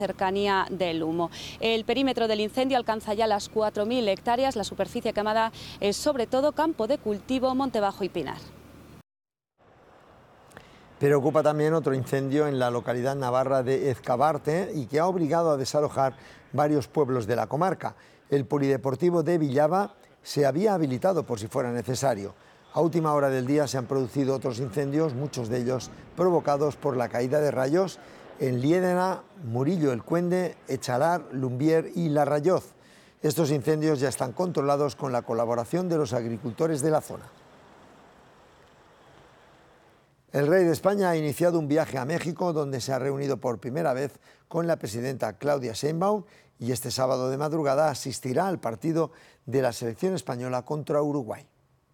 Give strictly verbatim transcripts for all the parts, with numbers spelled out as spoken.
cercanía del humo. El perímetro del incendio alcanza ya las cuatro mil hectáreas. La superficie quemada es sobre todo campo de cultivo, monte bajo y pinar. Preocupa también otro incendio en la localidad navarra de Ezcabarte y que ha obligado a desalojar varios pueblos de la comarca. El polideportivo de Villava se había habilitado por si fuera necesario. A última hora del día se han producido otros incendios, muchos de ellos provocados por la caída de rayos en Liédena, Murillo el Cuende, Echalar, Lumbier y La Rayoz. Estos incendios ya están controlados con la colaboración de los agricultores de la zona. El rey de España ha iniciado un viaje a México donde se ha reunido por primera vez con la presidenta Claudia Sheinbaum y este sábado de madrugada asistirá al partido de la selección española contra Uruguay.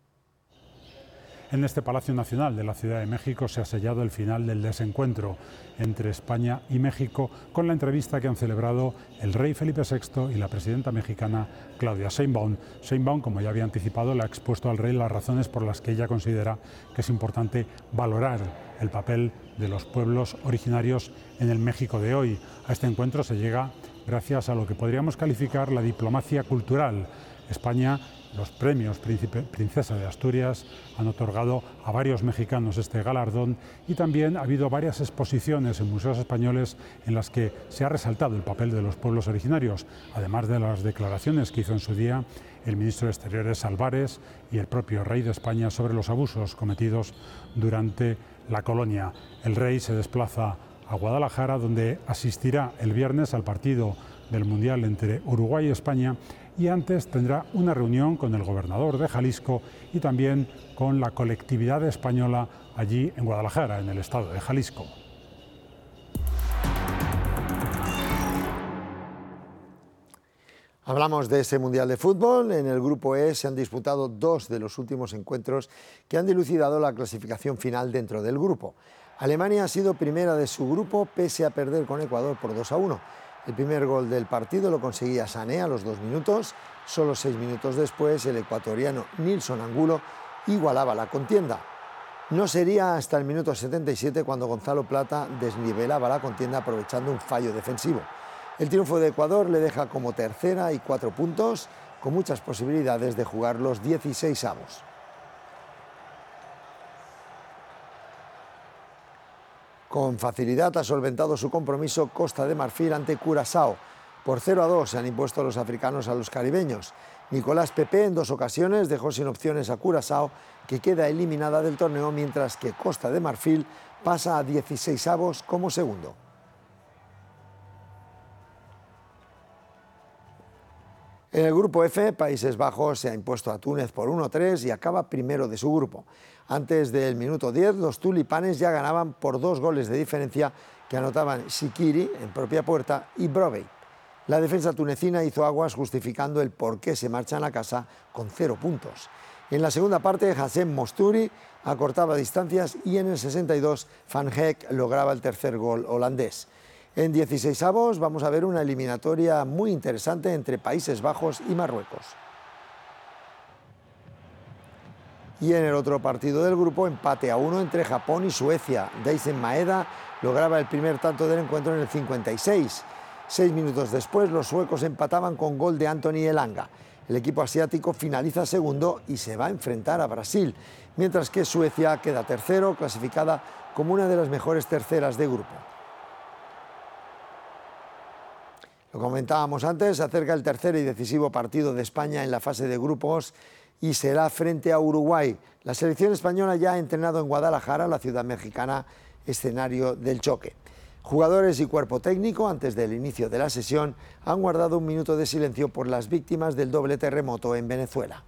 En este Palacio Nacional de la Ciudad de México se ha sellado el final del desencuentro entre España y México con la entrevista que han celebrado el rey Felipe sexto y la presidenta mexicana Claudia Sheinbaum. Sheinbaum, como ya había anticipado, le ha expuesto al rey las razones por las que ella considera que es importante valorar el papel de los pueblos originarios en el México de hoy. A este encuentro se llega gracias a lo que podríamos calificar la diplomacia cultural. España, los premios Príncipe, Princesa de Asturias han otorgado a varios mexicanos este galardón y también ha habido varias exposiciones en museos españoles en las que se ha resaltado el papel de los pueblos originarios, además de las declaraciones que hizo en su día el ministro de Exteriores Álvarez y el propio rey de España sobre los abusos cometidos durante la colonia. El rey se desplaza a Guadalajara, donde asistirá el viernes al partido del Mundial entre Uruguay y España, y antes tendrá una reunión con el gobernador de Jalisco y también con la colectividad española allí en Guadalajara, en el estado de Jalisco. Hablamos de ese Mundial de Fútbol. En el Grupo E se han disputado dos de los últimos encuentros que han dilucidado la clasificación final dentro del grupo. Alemania ha sido primera de su grupo pese a perder con Ecuador por dos a uno. El primer gol del partido lo conseguía Sané a los dos minutos. Solo seis minutos después, el ecuatoriano Nilson Angulo igualaba la contienda. No sería hasta el minuto setenta y siete cuando Gonzalo Plata desnivelaba la contienda aprovechando un fallo defensivo. El triunfo de Ecuador le deja como tercera y cuatro puntos, con muchas posibilidades de jugar los dieciseisavos. Con facilidad ha solventado su compromiso Costa de Marfil ante Curazao. Por cero a dos se han impuesto los africanos a los caribeños. Nicolás Pepe en dos ocasiones dejó sin opciones a Curazao, que queda eliminada del torneo, mientras que Costa de Marfil pasa a dieciseisavos como segundo. En el grupo F, Países Bajos se ha impuesto a Túnez por uno a tres y acaba primero de su grupo. Antes del minuto diez, los tulipanes ya ganaban por dos goles de diferencia que anotaban Shikiri en propia puerta y Brovey. La defensa tunecina hizo aguas justificando el por qué se marchan a casa con cero puntos. En la segunda parte, Hassem Mosturi acortaba distancias y en el sesenta y dos, Van Heck lograba el tercer gol holandés. En dieciseisavos vamos a ver una eliminatoria muy interesante entre Países Bajos y Marruecos. Y en el otro partido del grupo, empate a uno entre Japón y Suecia. Daisen Maeda lograba el primer tanto del encuentro en el cincuenta y seis. Seis minutos después, los suecos empataban con gol de Anthony Elanga. El equipo asiático finaliza segundo y se va a enfrentar a Brasil, mientras que Suecia queda tercero, clasificada como una de las mejores terceras de grupo. Lo comentábamos antes, se acerca el tercer y decisivo partido de España en la fase de grupos y será frente a Uruguay. La selección española ya ha entrenado en Guadalajara, la ciudad mexicana, escenario del choque. Jugadores y cuerpo técnico, antes del inicio de la sesión, han guardado un minuto de silencio por las víctimas del doble terremoto en Venezuela.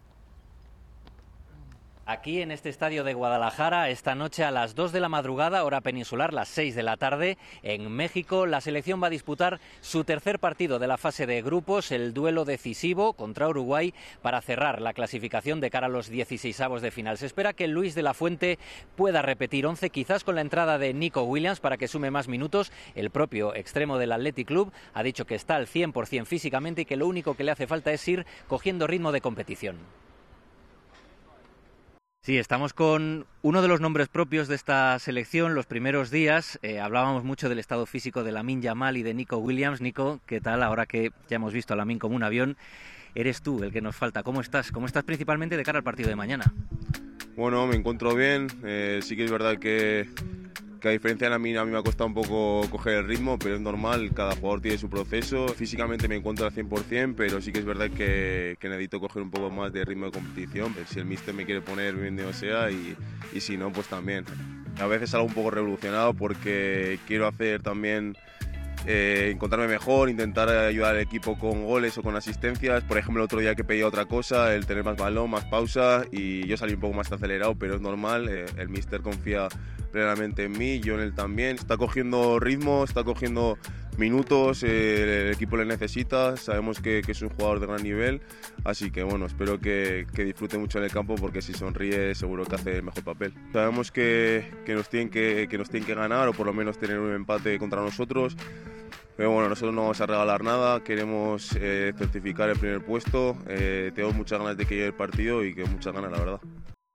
Aquí en este estadio de Guadalajara, esta noche a las dos de la madrugada, hora peninsular, las seis de la tarde, en México, la selección va a disputar su tercer partido de la fase de grupos, el duelo decisivo contra Uruguay, para cerrar la clasificación de cara a los dieciseisavos de final. Se espera que Luis de la Fuente pueda repetir once, quizás con la entrada de Nico Williams para que sume más minutos. El propio extremo del Athletic Club ha dicho que está al cien por cien físicamente y que lo único que le hace falta es ir cogiendo ritmo de competición. Sí, estamos con uno de los nombres propios de esta selección. Los primeros días eh, hablábamos mucho del estado físico de Lamine Yamal y de Nico Williams. Nico, ¿qué tal? Ahora que ya hemos visto a Lamine como un avión, eres tú el que nos falta. ¿Cómo estás? ¿Cómo estás principalmente de cara al partido de mañana? Bueno, me encuentro bien. Eh, sí que es verdad que, que a diferencia de Lamine, a mí me ha costado un poco coger el ritmo, pero es normal, cada jugador tiene su proceso. Físicamente me encuentro al cien por cien, pero sí que es verdad que, que necesito coger un poco más de ritmo de competición. Si el míster me quiere poner, bienvenido sea, y, y si no, pues también. A veces salgo un poco revolucionado porque quiero hacer también... Eh, encontrarme mejor, intentar ayudar al equipo con goles o con asistencias. Por ejemplo, el otro día que pedía otra cosa, el tener más balón, más pausa, y yo salí un poco más acelerado, pero es normal. Eh, el míster confía plenamente en mí, yo en él también. Está cogiendo ritmo, está cogiendo minutos, eh, el equipo le necesita, sabemos que, que es un jugador de gran nivel, así que bueno, espero que, que disfrute mucho en el campo, porque si sonríe seguro que hace el mejor papel. Sabemos que, que, nos tienen que, que nos tienen que ganar, o por lo menos tener un empate contra nosotros. Pero bueno, nosotros no vamos a regalar nada, queremos eh, certificar el primer puesto, eh, tengo muchas ganas de que llegue el partido y que muchas ganas, la verdad.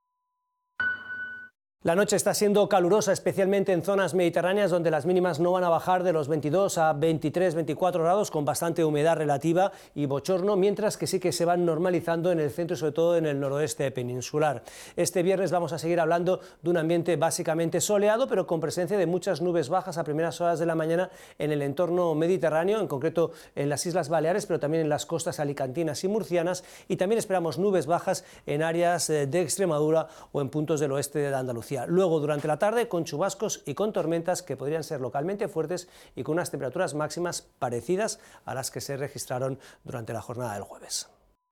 La noche está siendo calurosa, especialmente en zonas mediterráneas donde las mínimas no van a bajar de los veintidós a veintitrés, veinticuatro grados, con bastante humedad relativa y bochorno, mientras que sí que se van normalizando en el centro y sobre todo en el noroeste peninsular. Este viernes vamos a seguir hablando de un ambiente básicamente soleado, pero con presencia de muchas nubes bajas a primeras horas de la mañana en el entorno mediterráneo, en concreto en las Islas Baleares, pero también en las costas alicantinas y murcianas, y también esperamos nubes bajas en áreas de Extremadura o en puntos del oeste de Andalucía. Luego, durante la tarde, con chubascos y con tormentas que podrían ser localmente fuertes y con unas temperaturas máximas parecidas a las que se registraron durante la jornada del jueves.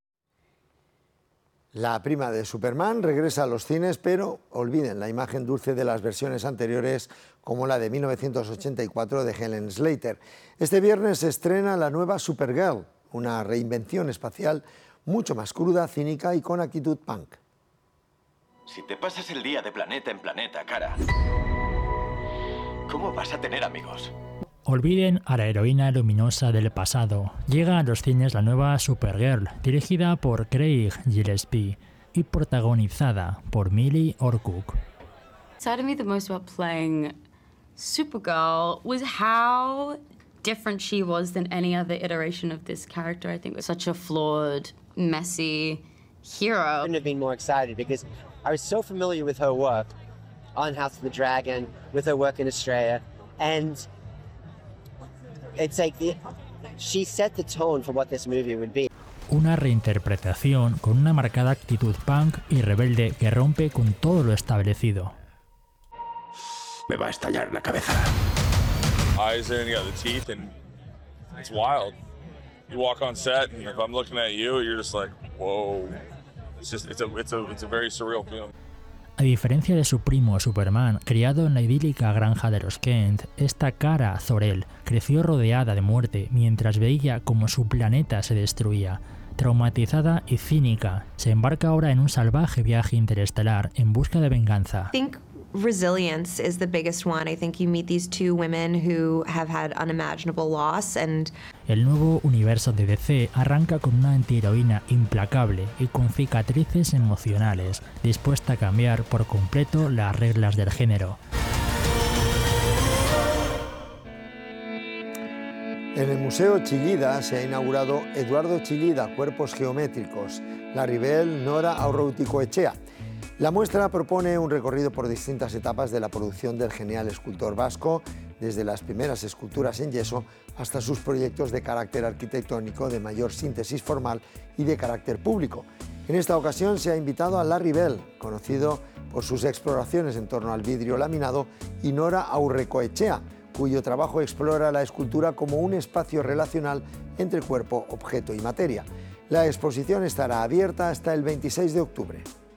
La prima de Superman regresa a los cines, pero olviden la imagen dulce de las versiones anteriores, como la de mil novecientos ochenta y cuatro de Helen Slater. Este viernes se estrena la nueva Supergirl, una reinvención espacial mucho más cruda, cínica y con actitud punk. Si te pasas el día de planeta en planeta, cara, ¿cómo vas a tener amigos? Olviden a la heroína luminosa del pasado. Llega a los cines la nueva Supergirl, dirigida por Craig Gillespie y protagonizada por Millie Orcock. Excited me the most about playing Supergirl was how different she was than any other iteration of this character. I think it was such a flawed, messy hero. I couldn't have been more excited because I was so familiar with her work on House of the Dragon, with her work in Australia, and it's like the, she set the tone for what this movie would be. Una reinterpretación con una marcada actitud punk y rebelde que rompe con todo lo establecido. Me va a estallar la cabeza. Eyes in, you got the teeth, and it's wild. You walk on set, and if I'm looking at you, you're just like, whoa. It's just, it's a, it's a, it's a very surreal feeling. A diferencia de su primo Superman, criado en la idílica granja de los Kent, esta Kara Zor-El creció rodeada de muerte mientras veía cómo su planeta se destruía. Traumatizada y cínica, se embarca ahora en un salvaje viaje interestelar en busca de venganza. Think resilience is the biggest one. I think you meet these two women who have had unimaginable loss and El nuevo universo de D C arranca con una antiheroína implacable y con cicatrices emocionales, dispuesta a cambiar por completo las reglas del género. En el Museo Chillida se ha inaugurado Eduardo Chillida, Cuerpos Geométricos, Larribel Nora Aurrouticoechea. La muestra propone un recorrido por distintas etapas de la producción del genial escultor vasco, desde las primeras esculturas en yeso hasta sus proyectos de carácter arquitectónico, de mayor síntesis formal y de carácter público. En esta ocasión se ha invitado a Larry Bell, conocido por sus exploraciones en torno al vidrio laminado, y Nora Aurrecoechea, cuyo trabajo explora la escultura como un espacio relacional entre cuerpo, objeto y materia. La exposición estará abierta hasta el veintiséis de octubre.